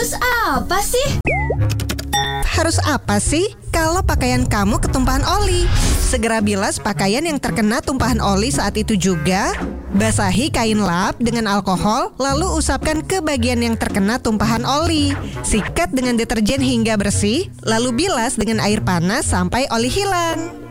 Harus apa sih? Harus apa sih kalau pakaian kamu ketumpahan oli? Segera bilas pakaian yang terkena tumpahan oli saat itu juga. Basahi kain lap dengan alkohol, lalu usapkan ke bagian yang terkena tumpahan oli. Sikat dengan deterjen hingga bersih, lalu bilas dengan air panas sampai oli hilang.